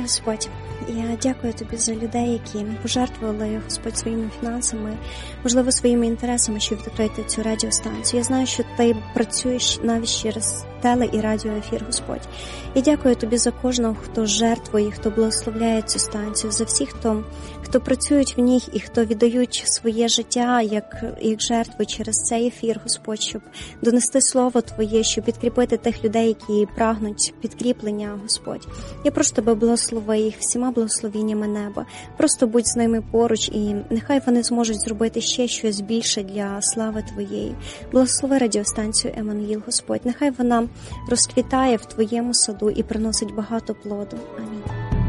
Господь, я дякую Тобі за людей, які пожертвували, Господь, своїми фінансами, можливо, своїми інтересами, щоб відкрити цю радіостанцію. Я знаю, що Ти працюєш навіть через теле- і радіоефір, Господь. Я дякую Тобі за кожного, хто жертвує, хто благословляє цю станцію, за всіх, хто працюють в ній і хто віддають своє життя як жертву через цей ефір, Господь, щоб донести Слово Твоє, щоб підкріпити тих людей, які прагнуть підкріплення, Господь. Я прошу Тебе, благослови їх всіма благословіннями неба. Просто будь з ними поруч, і нехай вони зможуть зробити ще щось більше для слави Твоєї. Благослови радіостанцію Еммануїл, Господь. Нехай вона розквітає в Твоєму саду і приносить багато плоду. Амінь.